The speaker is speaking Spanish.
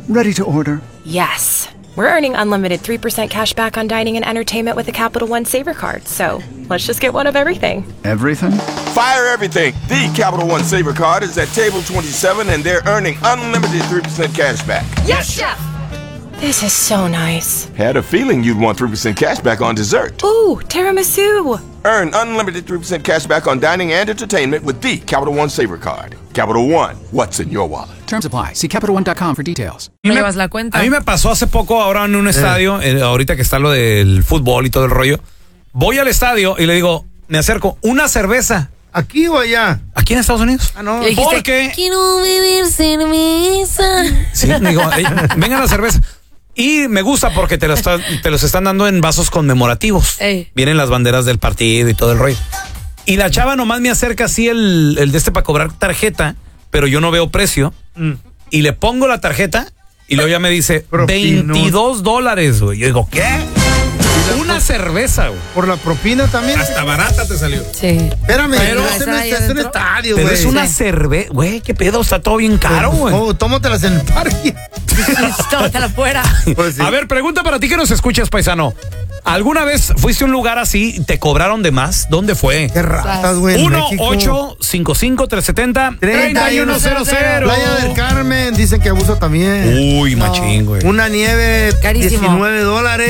Ready to order. Yes. We're earning unlimited 3% cash back on dining and entertainment with a Capital One Saver card. So let's just get one of everything. Everything? Fire everything. The Capital One Saver card is at table 27 and they're earning unlimited 3% cash back. Yes, Chef! This is so nice. Had a feeling you'd want 3% cash back on dessert. Ooh, tiramisu. Earn unlimited 3% cash back on dining and entertainment with the Capital One Saver card. Capital One, what's in your wallet? Terms apply. See CapitalOne.com for details. No llevas la cuenta. A mí me pasó hace poco ahora en un estadio, ahorita que está lo del fútbol y todo el rollo. Voy al estadio y le digo, me acerco, una cerveza. ¿Aquí o allá? ¿Aquí en Estados Unidos? Ah, no. Porque... Quiero beber cerveza. Sí, me digo, venga la cerveza. Y me gusta porque te los están dando en vasos conmemorativos. Vienen las banderas del partido y todo el rollo. Y la chava nomás me acerca así el de para cobrar tarjeta, pero yo no veo precio. Y le pongo la tarjeta y luego ya me dice $22, güey. Yo digo, ¿qué? Una cerveza, güey. ¿Por la propina también? Hasta barata te salió. Sí. Espérame, Pero es un estadio, pero güey. es una cerveza, güey, qué pedo, está todo bien caro, güey. Oh, tómatelas en el parque. Tómatela fuera. Pues sí. A ver, pregunta para ti que nos escuchas, paisano. ¿Alguna vez fuiste a un lugar así y te cobraron de más? ¿Dónde fue? Qué ratas, güey. 1-855-370-3100. Playa del Carmen, dicen que abuso también. Uy, machín, güey. Una nieve, Carísimo. $19.